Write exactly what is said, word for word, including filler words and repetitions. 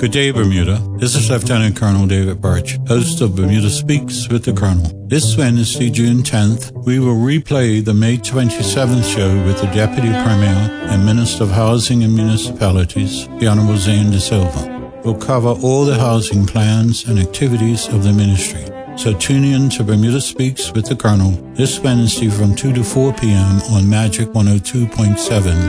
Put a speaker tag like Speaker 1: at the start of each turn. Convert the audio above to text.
Speaker 1: Good day, Bermuda. This is Lieutenant Colonel David Birch, host of Bermuda Speaks with the Colonel. This Wednesday, June tenth, we will replay the May twenty-seventh show with the Deputy Premier and Minister of Housing and Municipalities, the Honorable Zane De Silva. We'll cover all the housing plans and activities of the ministry. So tune in to Bermuda Speaks with the Colonel this Wednesday from two to four p.m. on Magic one oh two point seven